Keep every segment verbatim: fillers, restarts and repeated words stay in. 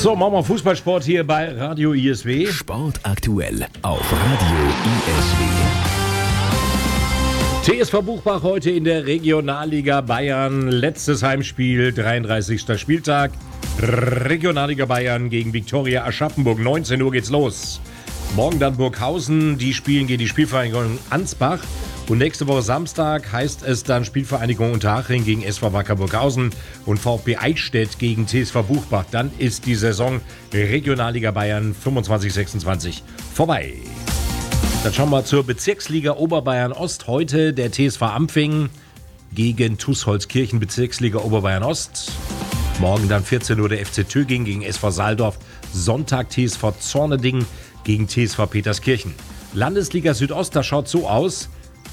So, machen wir Fußballsport hier bei Radio I S W. Sport aktuell auf Radio I S W. T S V Buchbach heute in der Regionalliga Bayern. Letztes Heimspiel, dreiunddreißigster Spieltag. Regionalliga Bayern gegen Viktoria Aschaffenburg. neunzehn Uhr geht's los. Morgen dann Burghausen. Die spielen gegen die Spielvereinigung Ansbach. Und nächste Woche Samstag heißt es dann Spielvereinigung Unterhaching gegen S V Wacker Burghausen und VfB Eichstätt gegen T S V Buchbach. Dann ist die Saison Regionalliga Bayern fünfundzwanzig sechsundzwanzig vorbei. Dann schauen wir zur Bezirksliga Oberbayern Ost. Heute der T S V Ampfingen gegen T U S Holzkirchen, Bezirksliga Oberbayern Ost. Morgen dann vierzehn Uhr der F C Töging gegen S V Saaldorf. Sonntag T S V Zorneding gegen T S V Peterskirchen. Landesliga Südost, da schaut so aus.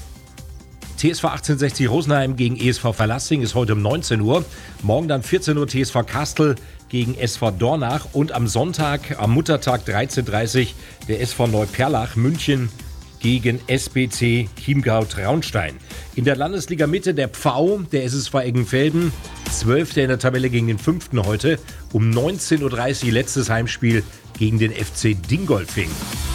T S V achtzehnhundertsechzig Rosenheim gegen E S V Verlassing ist heute um neunzehn Uhr. Morgen dann vierzehn Uhr T S V Kastel gegen S V Dornach. Und am Sonntag, am Muttertag dreizehn Uhr dreißig, der S V Neuperlach München gegen S B C Chiemgau Traunstein. In der Landesliga Mitte der Pfau, der S S V Eggenfelden, zwölfter in der Tabelle gegen den fünften heute. Um neunzehn Uhr dreißig letztes Heimspiel gegen den F C Dingolfing.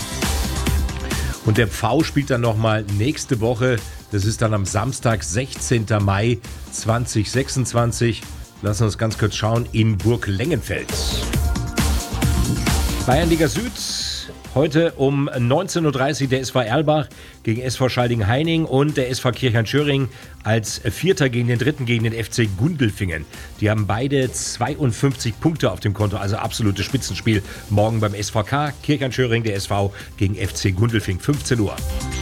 Und der Pfau spielt dann nochmal nächste Woche. Das ist dann am Samstag, sechzehnten Mai zweitausendsechsundzwanzig. Lassen wir uns ganz kurz schauen, in Burg Lengenfeld. Bayernliga Süd, heute um neunzehn Uhr dreißig der S V Erlbach gegen S V Schalding-Heining und der S V Kirchheim-Schöring als Vierter gegen den Dritten gegen den F C Gundelfingen. Die haben beide zweiundfünfzig Punkte auf dem Konto, also absolutes Spitzenspiel. Morgen beim S V K, Kirchheim-Schöring, der S V gegen F C Gundelfing, fünfzehn Uhr.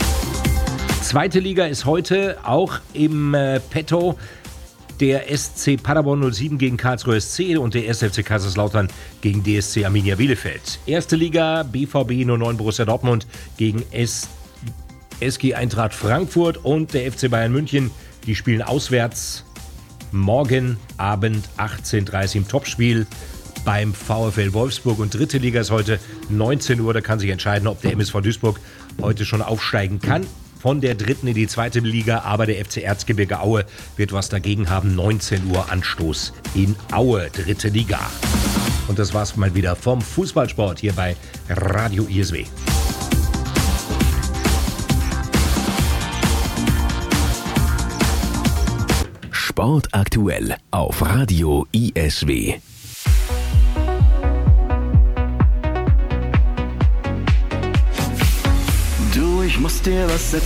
Zweite Liga ist heute auch im äh, Petto. Der S C Paderborn null sieben gegen Karlsruhe S C und der erste F C Kaiserslautern gegen D S C Arminia Bielefeld. Erste Liga, B V B null neun Borussia Dortmund gegen S- SG Eintracht Frankfurt und der F C Bayern München. Die spielen auswärts morgen Abend achtzehn Uhr dreißig im Topspiel beim VfL Wolfsburg. Und dritte Liga ist heute neunzehn Uhr. Da kann sich entscheiden, ob der M S V Duisburg heute schon aufsteigen kann. Von der dritten in die zweite Liga, aber der F C Erzgebirge Aue wird was dagegen haben. neunzehn Uhr Anstoß in Aue, dritte Liga. Und das war's mal wieder vom Fußballsport hier bei Radio I S W. Sport aktuell auf Radio I S W. Du, ich muss dir was erzählen.